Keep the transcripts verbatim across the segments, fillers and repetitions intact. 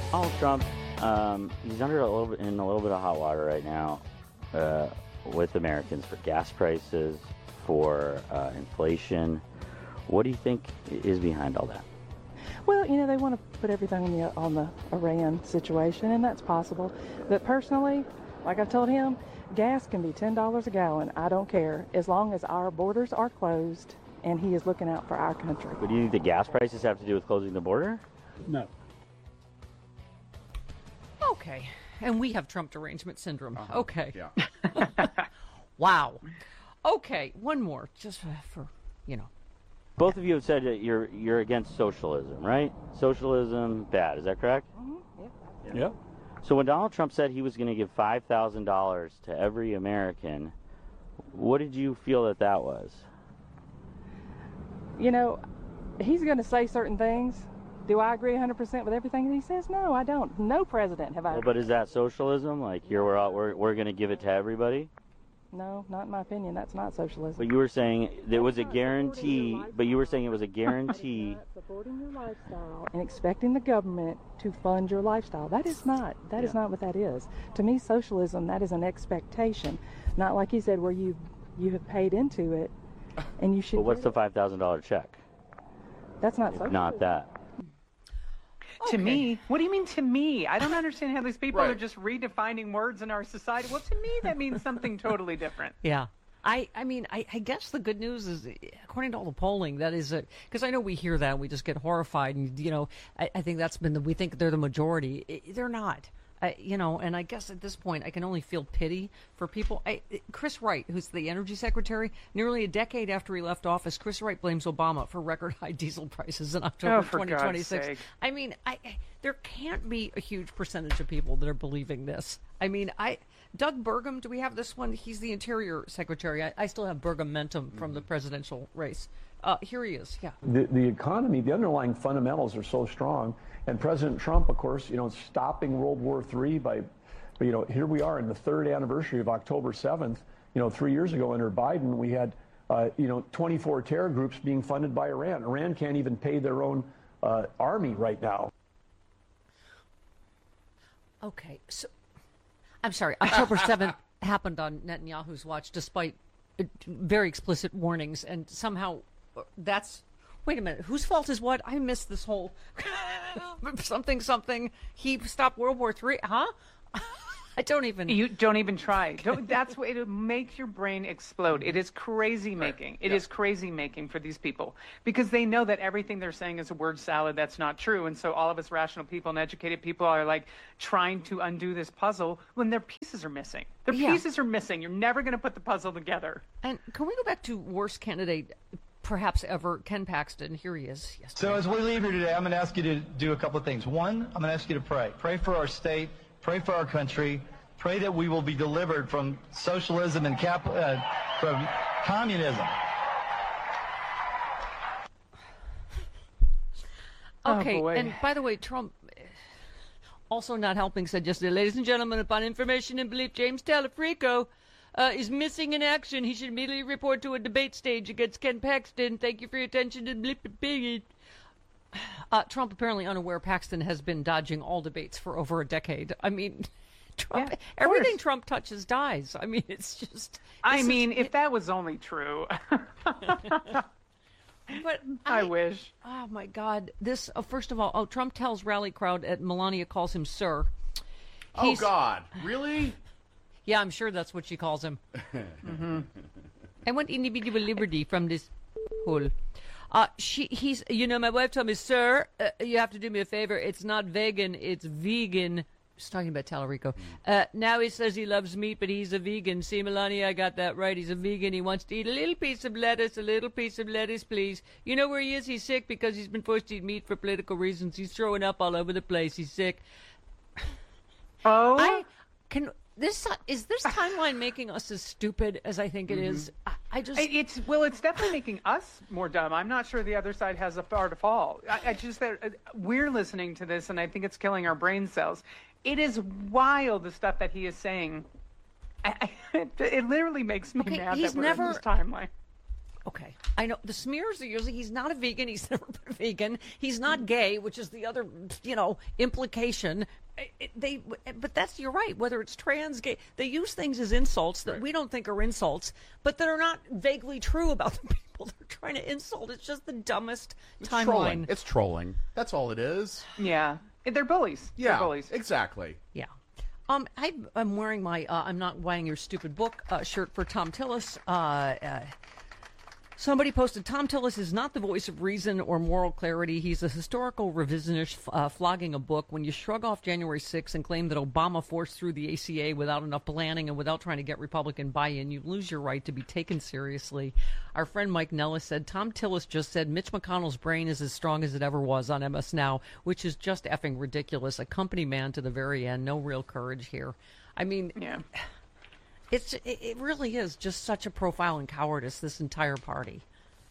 Donald Trump, um, he's under a little bit in a little bit of hot water right now uh, with Americans for gas prices, for uh, inflation. What do you think is behind all that? Well, you know, they want to put everything on the, on the Iran situation, and that's possible. But personally, like I've told him, gas can be ten dollars a gallon. I don't care, as long as our borders are closed and he is looking out for our country. But do you think the gas prices have to do with closing the border? No. Okay. And we have Trump derangement syndrome. Uh-huh. Okay. Yeah. Wow. Okay, one more, just for, you know. Both of you have said that you're you're against socialism, right? Socialism, bad. Is that correct? Mm-hmm. Yep. Yep. So when Donald Trump said he was going to give five thousand dollars to every American, what did you feel that that was? You know, he's going to say certain things. Do I agree one hundred percent with everything that he says? No, I don't. No president have I. Well, but is that socialism? Like, here we're all, we're, we're going to give it to everybody? No, not in my opinion. That's not socialism. But you were saying there was a guarantee, but you were saying it was a guarantee. Supporting your lifestyle and expecting the government to fund your lifestyle. That is not. That is Yeah. not what that is. To me, socialism, that is an expectation. Not like he said where you you have paid into it and you should. But what's get the it. five thousand dollars check? That's not If socialism. not that. To Okay. me? What do you mean to me? I don't understand how these people Right. are just redefining words in our society. Well, to me, that means something totally different. Yeah. I, I mean, I, I guess the good news is, according to all the polling, that is it. Because I know we hear that and we just get horrified. And, you know, I, I think that's been the, we think they're the majority. I, they're not. I, you know, and I guess at this point, I can only feel pity for people. I, Chris Wright, who's the energy secretary, nearly a decade after he left office, Chris Wright blames Obama for record high diesel prices in October Oh, for twenty twenty-six. God's sake. I mean, I, I there can't be a huge percentage of people that are believing this. I mean, I Doug Burgum, do we have this one? He's the Interior Secretary. I, I still have Burgum-Mentum from the presidential race. Uh, here he is. Yeah. The, the economy, the underlying fundamentals are so strong. And President Trump, of course, you know, stopping World War Three by, you know, here we are in the third anniversary of October seventh. You know, three years ago under Biden, we had, uh, you know, twenty-four terror groups being funded by Iran. Iran can't even pay their own uh, army right now. Okay. So, I'm sorry. October seventh happened on Netanyahu's watch, despite uh, very explicit warnings, and somehow uh, that's. Wait a minute. Whose fault is what? I missed this whole something something. He stopped World War Three. Huh? I don't even. You don't even try. Don't, that's what it makes your brain explode. It is crazy making. It Yeah. is crazy making for these people because they know that everything they're saying is a word salad. That's not true. And so all of us rational people and educated people are like trying to undo this puzzle when their pieces are missing. Their Yeah. pieces are missing. You're never going to put the puzzle together. And can we go back to worst candidate, perhaps ever, Ken Paxton? Here he is. Yes. So as we leave here today, I'm going to ask you to do a couple of things. One, I'm going to ask you to pray. Pray for our state. Pray for our country. Pray that we will be delivered from socialism and cap- uh, from communism. Okay, Oh, boy. and by the way, Trump also not helping said yesterday, ladies and gentlemen, upon information and belief, James Talafrico uh, is missing in action. He should immediately report to a debate stage against Ken Paxton. Thank you for your attention to Blip Pig. Uh, Trump apparently unaware Paxton has been dodging all debates for over a decade. I mean, Trump, Yeah, of everything course. Trump touches dies. I mean, it's just. I this is- mean, if that was only true, but I wish. Oh my God! This uh, first of all, oh, Trump tells rally crowd at Melania calls him sir. Oh, He's- God. Really? Yeah, I'm sure that's what she calls him. mm-hmm. I want individual liberty from this hole. Uh, she, he's, you know, my wife told me, sir, uh, you have to do me a favor. It's not vegan, it's vegan. She's talking about Talarico. Uh, now he says he loves meat, but he's a vegan. See, Melania, I got that right. He's a vegan. He wants to eat a little piece of lettuce, a little piece of lettuce, please. You know where he is? He's sick because he's been forced to eat meat for political reasons. He's throwing up all over the place. He's sick. Oh, I can. This is this timeline making us as stupid as I think it is. I, I just. It- It's well, it's definitely making us more dumb. I'm not sure the other side has a far to fall. I, I just that uh, we're listening to this, and I think it's killing our brain cells. It is wild the stuff that he is saying. I, I, it literally makes me Okay, mad he's that we're never- in this timeline. Okay. I know the smears are usually he's not a vegan. He's never been a vegan. He's not gay, which is the other, you know, implication. It, they, but that's, you're right. Whether it's trans, gay, they use things as insults that right. we don't think are insults, but that are not vaguely true about the people they're trying to insult. It's just the dumbest it's timeline. Trolling. It's trolling. That's all it is. Yeah. They're bullies. Yeah. They're bullies. Exactly. Yeah. Um, I, I'm wearing my uh, I'm Not Buying Your Stupid Book uh, shirt for Tom Tillis. Uh, uh, somebody posted, Tom Tillis is not the voice of reason or moral clarity. He's a historical revisionist uh, flogging a book. When you shrug off January sixth and claim that Obama forced through the A C A without enough planning and without trying to get Republican buy-in, you lose your right to be taken seriously. Our friend Mike Nellis said, Tom Tillis just said Mitch McConnell's brain is as strong as it ever was on M S Now, which is just effing ridiculous. A company man to the very end. No real courage here. I mean... Yeah. It's it really is just such a profile in cowardice, this entire party.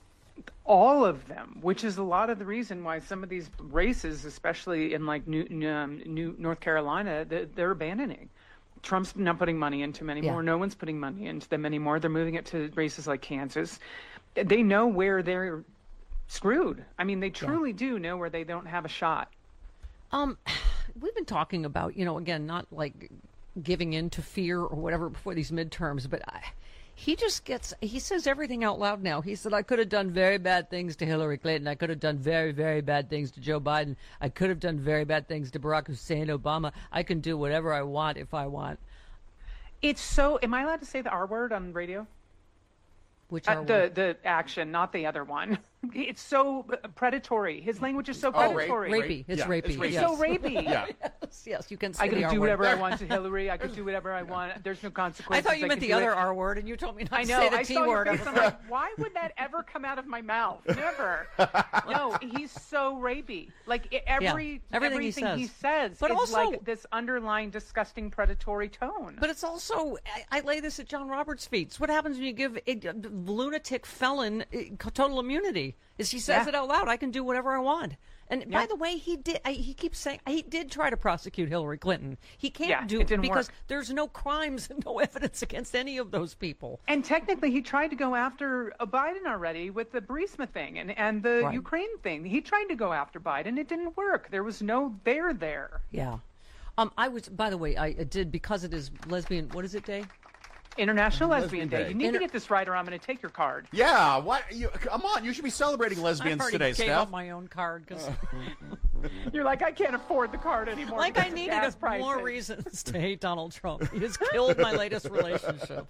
All of them, which is a lot of the reason why some of these races, especially in like New, um, New North Carolina, they're, they're abandoning. Trump's not putting money into them anymore. Yeah. No one's putting money into them anymore. They're moving it to races like Kansas. They know where they're screwed. I mean, they truly yeah. do know where they don't have a shot. Um, we've been talking about, you know, again, not like giving in to fear or whatever before these midterms, but I, he just gets, he says everything out loud now. He said, I could have done very bad things to Hillary Clinton. I could have done very, very bad things to Joe Biden. I could have done very bad things to Barack Hussein Obama. I can do whatever I want if I want. It's so, am I allowed to say the R word on radio? Which uh, R the, word? The action, not the other one. It's so predatory. His language is so oh, predatory. Rape, rapey. It's yeah, rapey. It's, rapey. It's yes. so rapey. yeah. Yes, yes, you can say I can the R do word. whatever I want to Hillary. I could do whatever I want. There's no consequences. I thought you meant can the do other it. R word, and you told me not I to know. say the I T saw word. your face. I'm like, why would that ever come out of my mouth? Never. No, he's so rapey. Like every yeah, everything he says. he says but is also, like this underlying disgusting predatory tone. But it's also, I, I lay this at John Roberts' feet. What happens when you give a, a lunatic felon a, total immunity? Is he says yeah. it out loud? I can do whatever I want. And yeah. by the way, he did. I, he keeps saying he did try to prosecute Hillary Clinton. He can't yeah, do it didn't because work. there's no crimes and no evidence against any of those people. And technically, he tried to go after Biden already with the Burisma thing and, and the right. Ukraine thing. He tried to go after Biden. It didn't work. There was no there there. Yeah. Um. I was. By the way, I did because it is lesbian. What is it, Day? International Lesbian Lesbian Day. Day. You need Inter- to get this right, or I'm going to take your card. Yeah, what? You, come on, you should be celebrating lesbians I already today, gave Steph. up my own card because, You're like, I can't afford the card anymore. like, because I of needed gas a, more prices. reasons to hate Donald Trump. He has killed my latest relationship.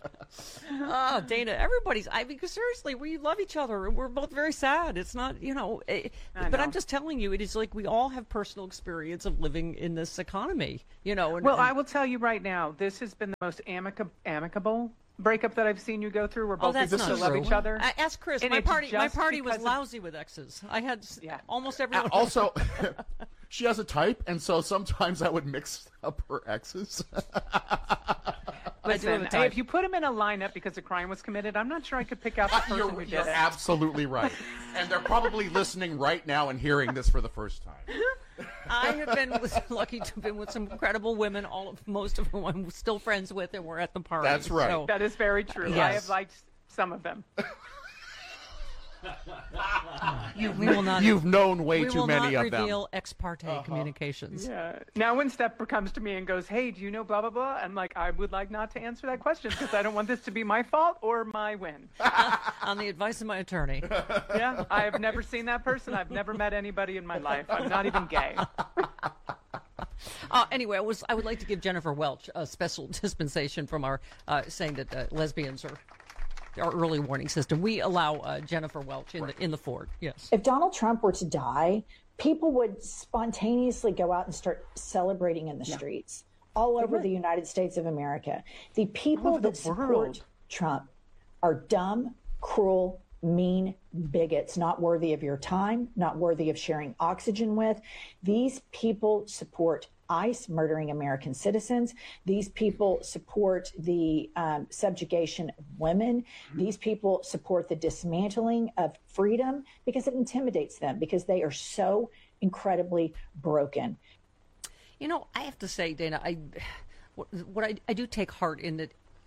Oh, Dana, everybody's. I mean, seriously, we love each other, and we're both very sad. It's not, you know, it, I but know. I'm just telling you, it is like we all have personal experience of living in this economy, you know. And, Well, and, I will tell you right now, this has been the most amica- amicable breakup that I've seen you go through, where Oh, both that's people not still love true. each other. Uh, ask Chris. And my it's party, my just party was because of- lousy with exes. I had s- Yeah. almost Uh, everyone. also, she has a type, and so sometimes I would mix up her exes. I do have Listen, a type. if you put him in a lineup because a crime was committed, I'm not sure I could pick out the person you're who did you're it. absolutely right. And they're probably listening right now and hearing this for the first time. I have been with, lucky to have been with some incredible women, all of most of whom I'm still friends with, and we're at the party. That's right. So, That is very true. I Yes. have liked some of them. You've, we will not. you've known way we too will many not of them. reveal ex parte communications. Yeah. Now, when Steph comes to me and goes, "Hey, do you know blah blah blah?" I'm like, I would like not to answer that question because I don't want this to be my fault or my win. On the advice of my attorney. Yeah, I have never seen that person. I've never met anybody in my life. I'm not even gay. Uh, anyway, I was I would like to give Jennifer Welch a special dispensation from our uh, saying that uh, lesbians are our early warning system. We allow uh, Jennifer Welch in the in the Ford. Yes. If Donald Trump were to die, people would spontaneously go out and start celebrating in the yeah. streets all over the United States of America. The people that support world. Trump are dumb, cruel, mean bigots, not worthy of your time, not worthy of sharing oxygen with. These people support ICE murdering American citizens. These people support the um, subjugation of women. These people support the dismantling of freedom because it intimidates them, because they are so incredibly broken. You know, I have to say, Dana, I what, what I, I do take heart in that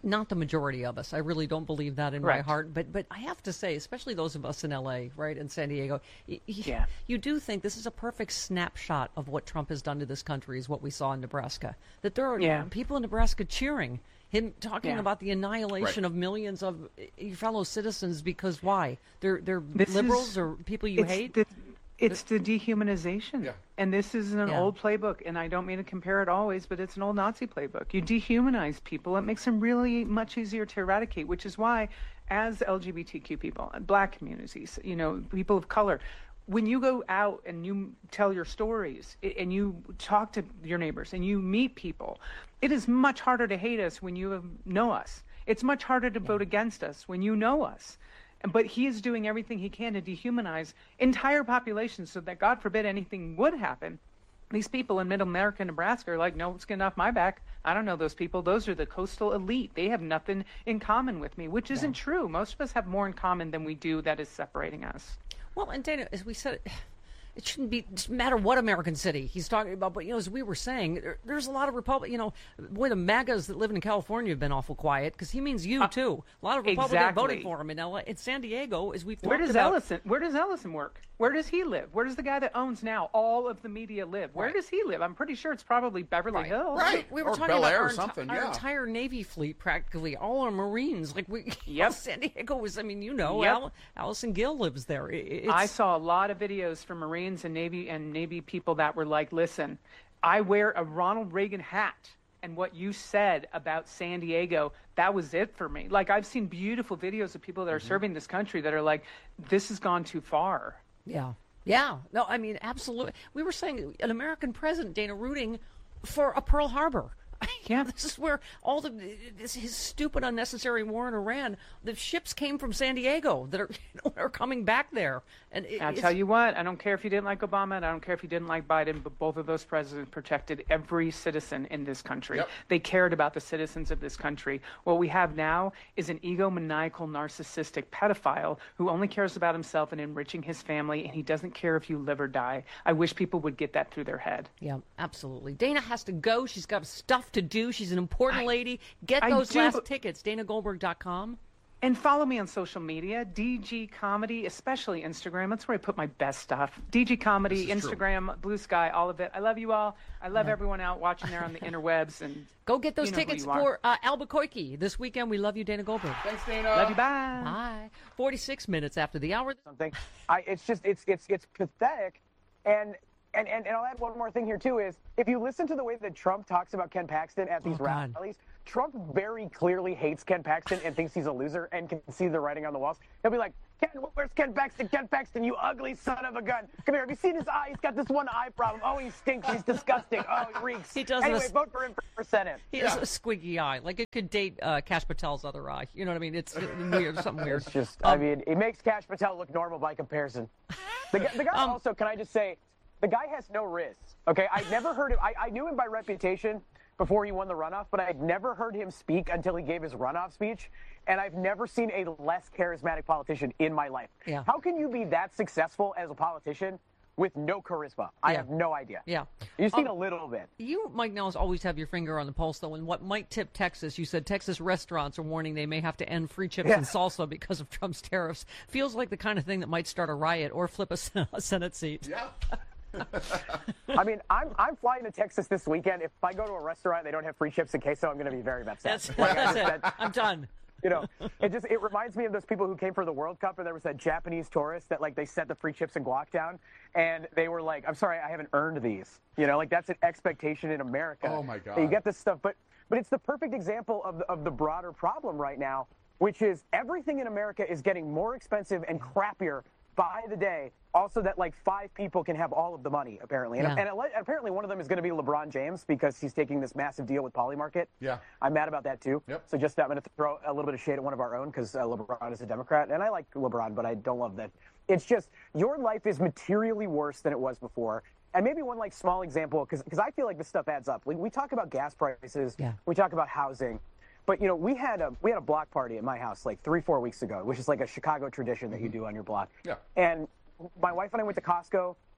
not the majority of us. I really don't believe that in Right. my heart. But but I have to say, especially those of us in L A, right, in San Diego, y- y- Yeah. you do think this is a perfect snapshot of what Trump has done to this country, is what we saw in Nebraska. That there are Yeah. people in Nebraska cheering him, talking Yeah. about the annihilation Right. of millions of uh, your fellow citizens because why? They're they're This liberals is- or people you it's hate. The, it's the dehumanization. Yeah. And this is an Yeah. old playbook, and I don't mean to compare it always, but it's an old Nazi playbook. You dehumanize people, it makes them really much easier to eradicate, which is why, as L G B T Q people, and black communities, you know, people of color, when you go out and you tell your stories i- and you talk to your neighbors and you meet people, it is much harder to hate us when you know us. It's much harder to vote against us when you know us. But he is doing everything he can to dehumanize entire populations so that, God forbid, anything would happen. These people in Middle America, Nebraska, are like, no skin off my back. I don't know those people. Those are the coastal elite. They have nothing in common with me, which isn't true. Most of us have more in common than we do that is separating us. Well, and Dana, as we said, it shouldn't be it doesn't matter what American city he's talking about. But, you know, as we were saying, there, there's a lot of Republic. You know, boy, the MAGAs that live in California have been awful quiet because he means you, too. A lot of Republicans exactly. voting for him in L A. In San Diego, as we've Where talked does about. Ellison? Where does Ellison work? Where does he live? Where does the guy that owns now all of the media live? Where Right. does he live? I'm pretty sure it's probably Beverly Hills. Right. We were Or talking Bel about Air our, or enti- something, our yeah. entire Navy fleet, practically all our Marines. Like we, Yep. San Diego was. I mean, you know, Yep. Al, Allison Gill lives there. It, it's, I saw a lot of videos from Marines and Navy and Navy people that were like, listen, I wear a Ronald Reagan hat. And what you said about San Diego, that was it for me. Like, I've seen beautiful videos of people that are Mm-hmm. serving this country that are like, this has gone too far. Yeah. Yeah. No, I mean, absolutely. We were saying an American president, Dana, rooting for a Pearl Harbor. Yeah. This is where all the this, his stupid, unnecessary war in Iran. The ships came from San Diego that are you know, are coming back there. And it, I'll it's- tell you what, I don't care if you didn't like Obama, and I don't care if you didn't like Biden, but both of those presidents protected every citizen in this country. Yep. They cared about the citizens of this country. What we have now is an egomaniacal, narcissistic pedophile who only cares about himself and enriching his family, and he doesn't care if you live or die. I wish people would get that through their head. Yeah, absolutely. Dana has to go. She's got stuff to do. She's an important I- lady. Get I those do, last but- tickets. Dana Goldberg dot com. And follow me on social media, D G Comedy, especially Instagram. That's where I put my best stuff. D G Comedy, This is true. Instagram, Blue Sky, all of it. I love you all. I love everyone out watching there on the interwebs. And Go get those you know who tickets you are. for uh, Albuquerque this weekend. We love you, Dana Goldberg. Thanks, Dana. Love you. Bye. Bye. forty-six minutes after the hour. something. I, it's just, it's, it's, it's pathetic. And, and, and, and I'll add one more thing here too is if you listen to the way that Trump talks about Ken Paxton at these Oh, God. rallies, Trump very clearly hates Ken Paxton and thinks he's a loser and can see the writing on the walls. He'll be like, Ken, where's Ken Paxton? Ken Paxton, you ugly son of a gun. Come here. Have you seen his eye? He's got this one eye problem. Oh, he stinks. He's disgusting. Oh, he reeks. He does Anyway, this- vote for him for Senate. He has a squiggy eye, like it could date uh, Cash Patel's other eye. You know what I mean? It's weird, something weird. It's just, Um, I mean, it makes Cash Patel look normal by comparison. The, guy- the guy Um, also, can I just say, the guy has no riz. Okay, I never heard him. I, I knew him by reputation before he won the runoff, but I'd never heard him speak until he gave his runoff speech. And I've never seen a less charismatic politician in my life. Yeah. How can you be that successful as a politician with no charisma? I Yeah. have no idea. Yeah. You've seen Um, a little bit. You, Mike Nellis, always have your finger on the pulse, though, and what might tip Texas. You said Texas restaurants are warning they may have to end free chips Yeah. and salsa because of Trump's tariffs. Feels like the kind of thing that might start a riot or flip a, sen- a Senate seat. Yeah. I mean, I'm I'm flying to Texas this weekend. If I go to a restaurant and they don't have free chips and queso, I'm going to be very upset. That's, Like, I that's just- it. that- I'm done. You know, it just it reminds me of those people who came for the World Cup, and there was that Japanese tourist that like they set the free chips and guac down, and they were like, "I'm sorry, I haven't earned these." You know, like that's an expectation in America. Oh, my that You God. get this stuff, but but it's the perfect example of the, of the broader problem right now, which is everything in America is getting more expensive and crappier by the day. Also, that like five people can have all of the money apparently, and, Yeah. and ele- apparently one of them is going to be LeBron James because he's taking this massive deal with Polymarket. Yeah. I'm mad about that too. Yep. So just I'm going to throw a little bit of shade at one of our own because uh, LeBron is a Democrat, and I like LeBron, but I don't love that. It's just your life is materially worse than it was before. And maybe one like small example, because I feel like this stuff adds up. We, we talk about gas prices, Yeah. we talk about housing, but you know we had a we had a block party at my house like three four weeks ago, which is like a Chicago tradition that you do on your block. Yeah. And my wife and I went to Costco.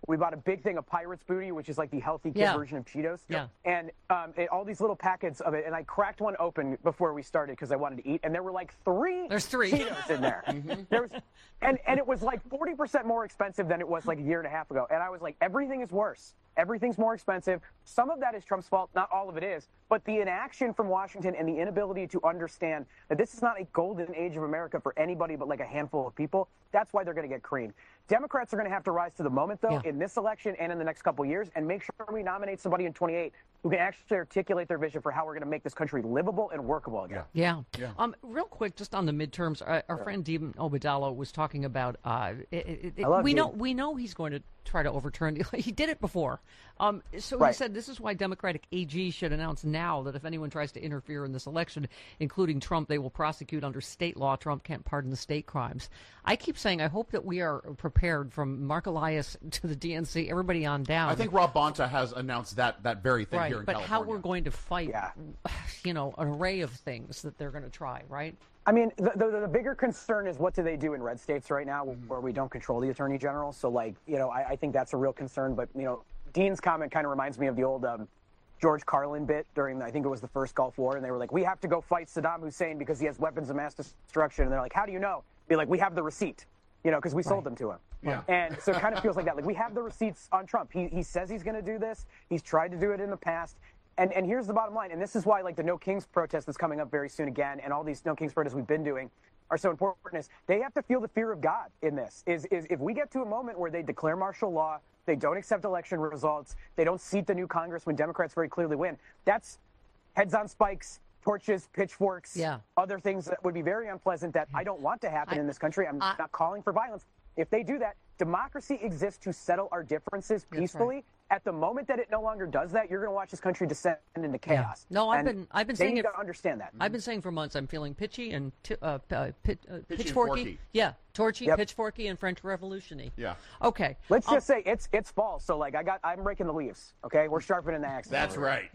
We bought a big thing of Pirates Booty, which is like the healthy kid Yeah. version of Cheetos. Yeah. And um, it, all these little packets of it. And I cracked one open before we started because I wanted to eat. And there were like three, There's three. Cheetos in there. there was, and, and it was like forty percent more expensive than it was like a year and a half ago. And I was like, everything is worse. Everything's more expensive. Some of that is Trump's fault. Not all of it is. But the inaction from Washington and the inability to understand that this is not a golden age of America for anybody but like a handful of people, that's why they're going to get creamed. Democrats are going to have to rise to the moment, though, Yeah. in this election and in the next couple of years, and make sure we nominate somebody in twenty-eight who can actually articulate their vision for how we're going to make this country livable and workable again. Yeah. Yeah. Um, real quick, just on the midterms, our, our friend Dean Obadalo was talking about. Uh, it, it, it, I love we Dean. know we know he's going to try to overturn. He did it before. Um, so he Right. said this is why Democratic A G should announce now that if anyone tries to interfere in this election, including Trump, they will prosecute under state law. Trump can't pardon the state crimes. I keep saying I hope that we are prepared from Mark Elias to the D N C, everybody on down. I think Rob Bonta has announced that that very thing right, here in but California. how we're going to fight, Yeah. you know, an array of things that they're going to try, right? I mean, the, the, the bigger concern is what do they do in red states right now where we don't control the attorney general. So, like, you know, I, I think that's a real concern. But, you know, Dean's comment kind of reminds me of the old um, George Carlin bit during, the, I think it was the first Gulf War. And they were like, we have to go fight Saddam Hussein because he has weapons of mass destruction. And they're like, how do you know? Be like, we have the receipt, you know, because we sold them to him. Yeah. And so it kind of feels like that. Like, we have the receipts on Trump. He, he says he's going to do this. He's tried to do it in the past. And and here's the bottom line, and this is why like the No Kings protest that's coming up very soon again, and all these No Kings protests we've been doing are so important. Is they have to feel the fear of God in this. Is is if we get to a moment where they declare martial law, they don't accept election results, they don't seat the new Congress when Democrats very clearly win. That's heads on spikes, torches, pitchforks, Yeah. other things that would be very unpleasant that I don't want to happen I- in this country. I'm I- not calling for violence. If they do that, democracy exists to settle our differences right. peacefully. At the moment that it no longer does that, you're going to watch this country descend into chaos. No, I've And been- I've been they saying need it- to understand that. I've been saying for months I'm feeling pitchy and t- uh, uh, pit, uh, Pitchy and pitchforky. forky. Yeah, torchy, Yep. pitchforky, and French Revolution-y. Yeah. Okay. Let's um, just say it's it's fall, so like I got I'm raking the leaves. Okay, we're sharpening the axe. That's right.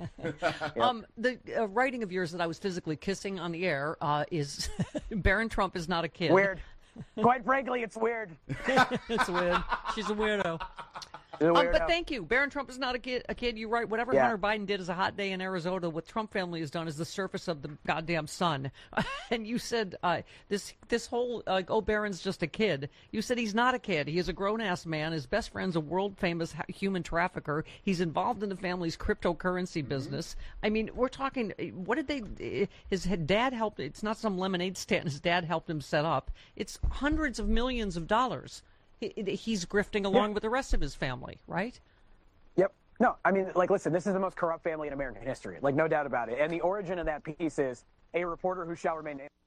Um, the uh, writing of yours that I was physically kissing on the air uh, is Barron Trump is not a kid. Weird. Quite frankly, it's weird. It's weird. She's a weirdo. It's a Um, weirdo. but thank you. Barron Trump is not a kid. A kid. You write whatever Yeah. Hunter Biden did as a hot day in Arizona. What Trump family has done is the surface of the goddamn sun. And you said uh, this this whole uh, oh Barron's just a kid. You said he's not a kid. He is a grown ass man. His best friend's a world famous ha- human trafficker. He's involved in the family's cryptocurrency business. I mean, we're talking. What did they? His dad helped. It's not some lemonade stand. His dad helped him set up. It's hundreds of millions of dollars. He, he's grifting along Yeah. with the rest of his family, right? Yep. No, I mean, like, listen, this is the most corrupt family in American history. Like, no doubt about it. And the origin of that piece is a reporter who shall remain nameless.